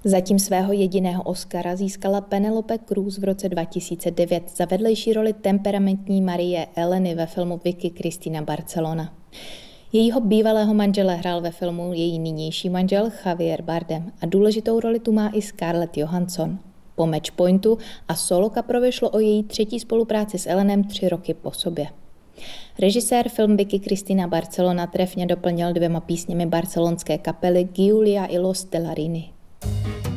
Zatím svého jediného Oscara získala Penelope Cruz v roce 2009 za vedlejší roli temperamentní Marie Eleny ve filmu Vicky Cristina Barcelona. Jejího bývalého manžela hrál ve filmu její nynější manžel Javier Bardem a důležitou roli tu má i Scarlett Johansson. Po Matchpointu a Solo Caprovi šlo o její třetí spolupráci s Elenem 3 roky po sobě. Režisér film Vicky Cristina Barcelona trefně doplnil 2 písněmi barcelonské kapely Giulia y los Tellarini.